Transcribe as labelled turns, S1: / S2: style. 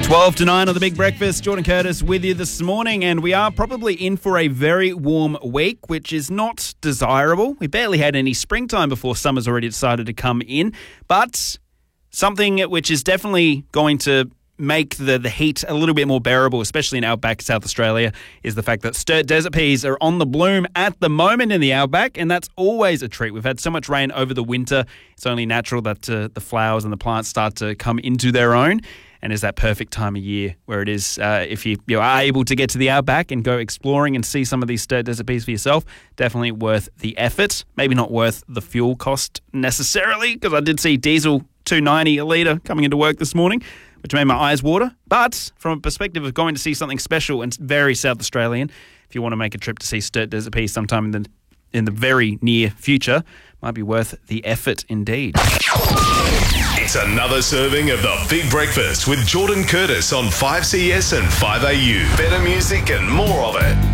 S1: 12 to 9 on The Big Breakfast. Jordan Curtis with you this morning, and we are probably in for a very warm week, which is not desirable. We barely had any springtime before summer's already decided to come in, but something which is definitely going to make the heat a little bit more bearable, especially in outback South Australia, is the fact that Sturt desert peas are on the bloom at the moment in the outback, and that's always a treat. We've had so much rain over the winter, it's only natural that the flowers and the plants start to come into their own. And is that perfect time of year where it is, if you are able to get to the outback and go exploring and see some of these Sturt desert peas for yourself, definitely worth the effort. Maybe not worth the fuel cost necessarily, because I did see diesel $2.90 a litre coming into work this morning, which made my eyes water. But from a perspective of going to see something special and very South Australian, if you want to make a trip to see Sturt desert peas sometime in the very near future, might be worth the effort indeed.
S2: It's another serving of The Big Breakfast with Jordan Curtis on 5CS and 5AU. Better music and more of it.